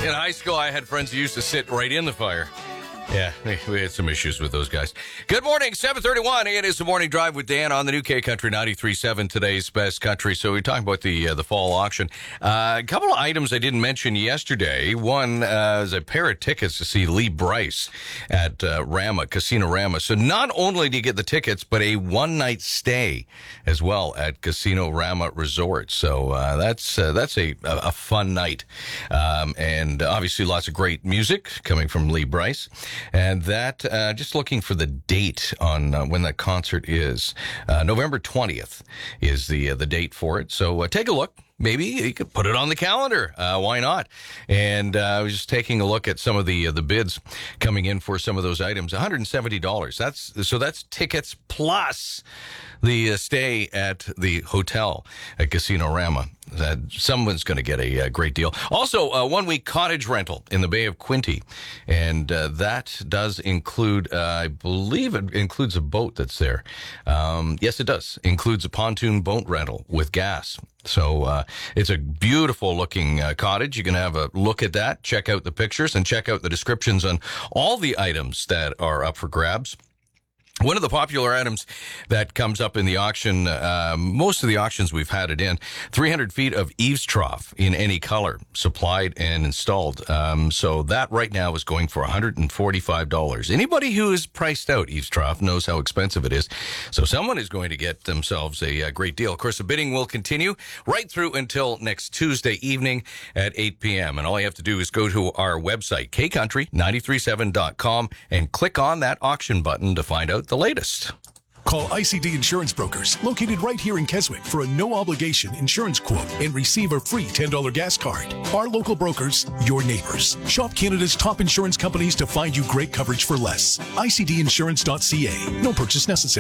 In high school, I had friends who used to sit right in the fire. Yeah, we had some issues with those guys. Good morning, 7:31. It is the Morning Drive with Dan on the new K Country 93.7, today's best country. So we're talking about the fall auction. A couple of items I didn't mention yesterday. One is a pair of tickets to see Lee Bryce at Rama, Casino Rama. So not only do you get the tickets, but a one-night stay as well at Casino Rama Resort. So that's a fun night. And obviously lots of great music coming from Lee Bryce. And that, just looking for the date on when that concert is. November 20th is the date for it. So take a look. Maybe you could put it on the calendar. Why not? And I was just taking a look at some of the bids coming in for some of those items. $170. That's tickets plus the stay at the hotel at Casino Rama. That someone's going to get a great deal. Also, a 1-week cottage rental in the Bay of Quinte. And that does include, I believe it includes a boat that's there. Yes, it does. Includes a pontoon boat rental with gas. So it's a beautiful looking cottage. You can have a look at that, check out the pictures, and check out the descriptions on all the items that are up for grabs. One of the popular items that comes up in the auction, most of the auctions we've had it in, 300 feet of eaves trough in any color, supplied and installed. So that right now is going for $145. Anybody who is priced out eaves trough knows how expensive it is. So someone is going to get themselves a great deal. Of course, the bidding will continue right through until next Tuesday evening at 8 p.m. And all you have to do is go to our website, kcountry937.com, and click on that auction button to find out the latest. Call ICD Insurance Brokers, located right here in Keswick, for a no-obligation insurance quote and receive a free $10 gas card. Our local brokers, your neighbors. Shop Canada's top insurance companies to find you great coverage for less. ICDinsurance.ca. No purchase necessary.